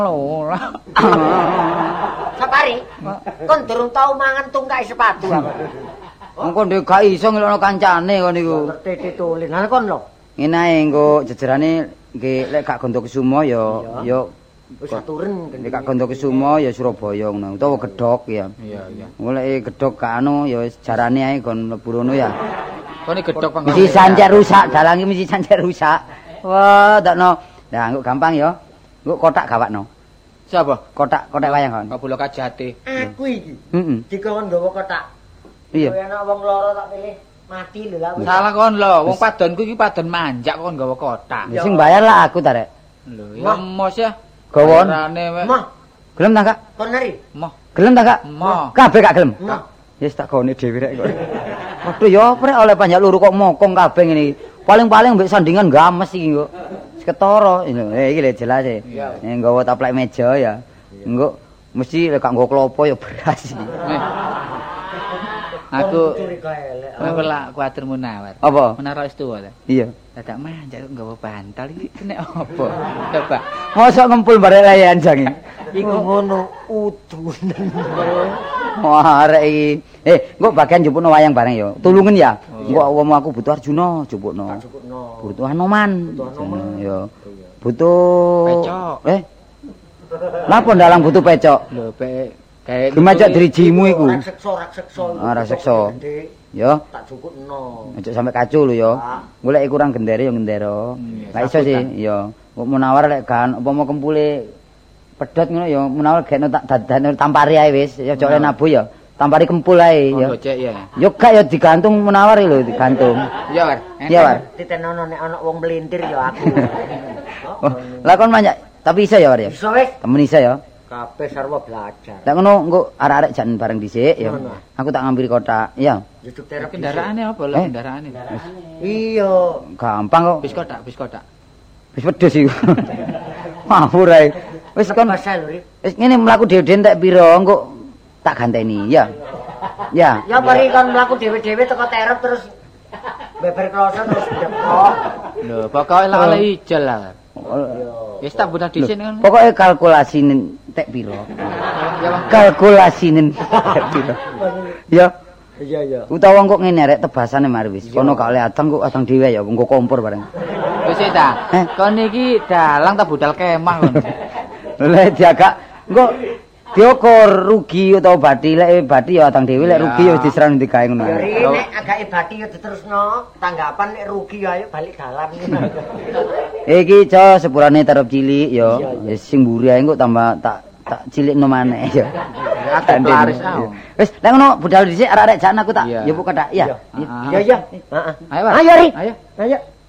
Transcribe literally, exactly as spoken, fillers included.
Sapari, kon durung tau mangan tungkai sepatu apa? Engko ndek gak iso ngelokno kancane kon niku. Ngerti ditulin. Lah kon lho. Ngene ae engko jejerane nggih lek gak Gondokusumo ya ya wis aturen nek gak Gondokusumo ya Surabaya ngono utawa Gedhok ya. Iya iya. Golek Gedhok gak anu ya wis jarane ae kon mlebu rono ya. Kone Gedhok panggon. Misi sancek rusak, dalange misi sancek rusak. Wah, dakno. Lah engko gampang ya. Engko kotak gawakno. Siapa? Kotak kotak wayang kon. Kabula Kajati. Aku iki. Heeh. Dikon nggawa kotak. Iya. Kaya ana wong loro tak pilih mati lho lah. Salah kon lho, wong padonku iki padon manjak kon nggawa kotak. Sing bayar lah aku ta rek. Lho, ya mos ya. Gawon. Mah, Gelem ta, Kak? kon nari. Moh. Gelem ta, Kak? Moh. Kabeh gak gelem. Mah. Wis tak gone dhewe rek kok. Waduh ya prek oleh panjak luru kok mokong kabeh ngene iki. Paling-paling mbek sandingan games iki kok. Wis ketara. Eh iki lho jelas e. Nek nggawa taplek meja ya. Engko mesti lek gak nggo klopo ya beras iki. Aku curiga elek. aku lak kuwatir Munawar. Apa? Menara wis tuwa ta. Iya. Dadak manjak kok nggawa bantal iki kene apa? Coba. Mosok ngempul barek layan jange. Iku ngono udunen. Wah arek iki. Eh, engko bagian njupukno wayang bareng ya. Tulungen ya. Engko wong aku butuh Arjuna njupukno. Cukupno. Butuh Anoman. Ya. Butuh Pecok. Eh. Napa ndalang butuh pecok? Lho, pe kae Gemacok dirijimu iku. Rak sekso, rak sekso. Ah, rak sekso. Ya. Tak cukupno. Aja sampe kacu lho ya. Golek kurang gendere ya gendera. Gak iso sih, ya. Kok menawar lek kan apa mau kempule pedhot ngono ya menawar gekno tak dadane tampari ae wis. Ya jole nabu ya. Tampari kempul ae ya. Gocek ya. Yo gak ya digantung menawar lho digantung. Iya, War. Iya, War. Ditenono nek ana wong melintir ya aku. Oh, lah kon banyak tapi iso ya War ya. Iso wis. Temen iso ya. Kabeh sarwa belajar. Lah ngono engko arek-arek jan bareng dhisik ya. Aku tak ngambil kotak. Iya. Youtube terapi. Kendaraane apa lho Eh? kendaraane? Iya. Gampang kok. Bis kotak, bis kotak. Wis wedhus iku. Mawur ae. Wis kon Basah lho, Rik. wis ngene mlaku dhewe-dhewe entek pira engko tak ganteni ya. Ya. Ya mari kon mlaku dhewe-dhewe teko terep terus beber kloso terus depok. Lho, pokoke lak oleh ijel lah. Wis tak buta dhisik kan. Pokoke kalkulasine entek pira. Ya, Bang. Kalkulasine entek pira. Ya. Iya, iya. Utawa kok ngene rek tebasane mari wis. Kono gak oleh adang kok adang dhewe ya engko kompor bareng. Wis ta. Eh? Kon iki dalang ta budal kemah kon. Lha diagak engko diukur rugi utawa bathi lek bathi ya adang dhewe lek rugi ya diserang digawe ngono. Ya ri nek agake bati yo diterusno, tanggapan nek rugi ayo balik dalan ngono. Iki co sepurane tarep cilik ya. Wis sing mburi ae engko tambah tak tak cilikno maneh ya. Akeh laris ah. Wis lek ngono budal dhisik arek-arek jan aku tak Iya. njupuk kotak ya. Iya, iya. Heeh. Ayo, War. Ayo, Ri. Ayo. Ayo.